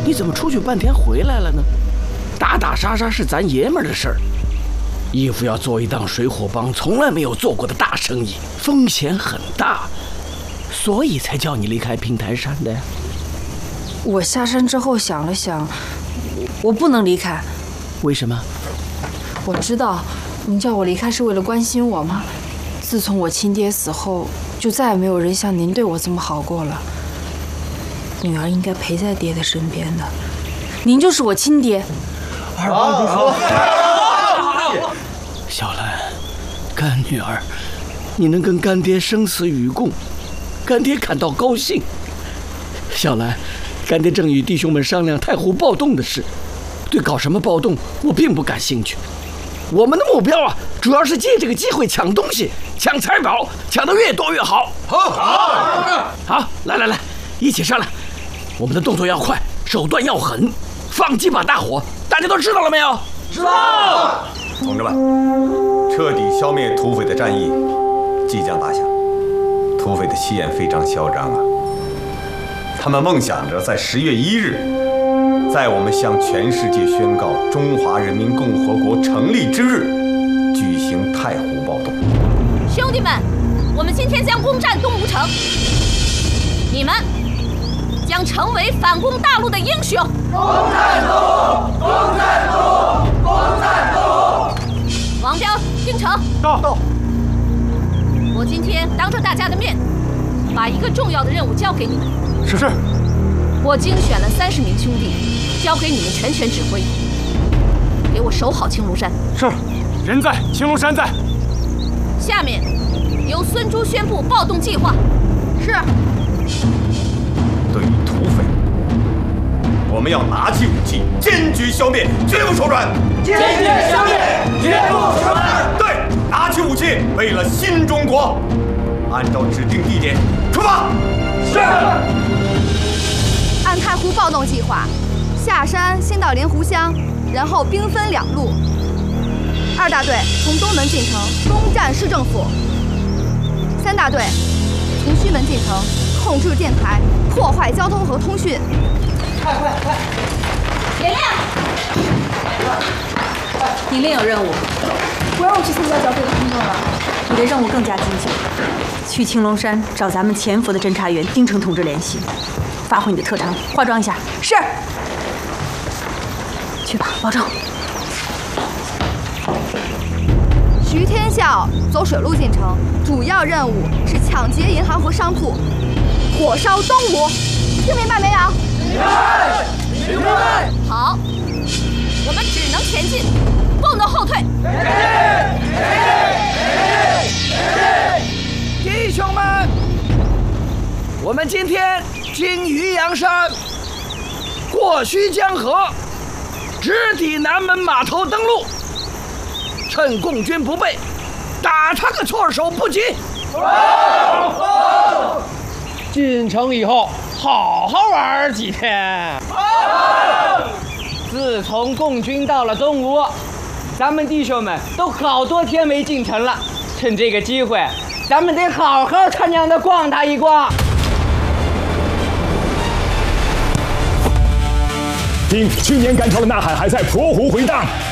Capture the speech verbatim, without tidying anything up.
你怎么出去半天回来了呢？打打杀杀是咱爷们儿的事儿，义父要做一档水火帮从来没有做过的大生意，风险很大，所以才叫你离开平台山的呀。 我下山之后想了想，我不能离开。 为什么？ 我知道您叫我离开是为了关心我吗？自从我亲爹死后，就再也没有人像您对我这么好过了。女儿应该陪在爹的身边的，您就是我亲爹。 二爸就说。 小兰，干女儿，你能跟干爹生死与共，干爹感到高兴。小兰，干爹正与弟兄们商量太湖暴动的事，对搞什么暴动我并不感兴趣。我们的目标啊，主要是借这个机会抢东西、抢财宝，抢得越多越好。好，好，好，来来来，一起商量。我们的动作要快，手段要狠，放几把大火，大家都知道了没有？知道。 同志们，彻底消灭土匪的战役即将打响。土匪的气焰非常嚣张啊！他们梦想着在十月一日，在我们向全世界宣告中华人民共和国成立之日，举行太湖暴动。 兄弟们，我们今天将攻占东吴城，你们将成为反攻大陆的英雄。攻占东吴！攻占东吴！攻占东吴！王彪、丁成，到。到。我今天当着大家的面，把一个重要的任务交给你们。 是是。 我精选了三十名兄弟，交给你们全权指挥，给我守好青龙山。 是，人在，青龙山在。 下面由孙朱宣布暴动计划。是。 对于土匪，我们要拿起武器，坚决消灭，绝不手软。 坚决消灭，绝不手软。 对，拿起武器，为了新中国，按照指定地点出发。 是。 按太湖暴动计划，下山先到莲湖乡，然后兵分两路。二大队从东门进城攻占市政府，三大队从西门进城控制电台，破坏交通和通讯。 快快快！ 点亮！ 你另有任务， 不让我去参加剿匪的运动了。 你的任务更加精简，去青龙山找咱们潜伏的侦察员丁成同志联系。发挥你的特长，化妆一下。是。去吧，保证。 徐天笑走水路进城，主要任务是抢劫银行和商铺，火烧东吴，听明白没有？ 明白，明白。 好，我们只能前进，不能后退。 弟兄们，我们今天经渔阳山，过须江河，直抵南门码头登陆，趁共军不备，打他个措手不及。 进城以后，好好玩几天。自从共军到了东吴，咱们弟兄们都好多天没进城了，趁这个机会，咱们得好好他娘的逛他一逛。 丁去年赶超的呐喊还在泼湖回荡，